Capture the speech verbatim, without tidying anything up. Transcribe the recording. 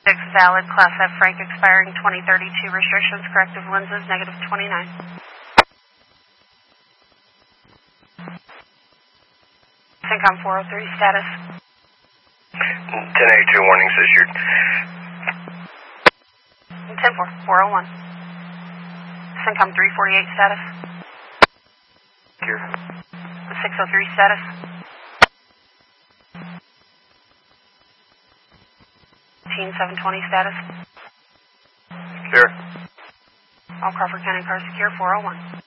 valid, Class F Frank expiring twenty thirty-two, restrictions, corrective lenses, negative twenty-nine. Syncom four oh three, status. ten eighty-two, warnings issued. ten four, four oh one. Syncom three forty-eight, status. Here. six oh three, status. seven twenty, status. Clear. All Crawford County cars secure, four oh one.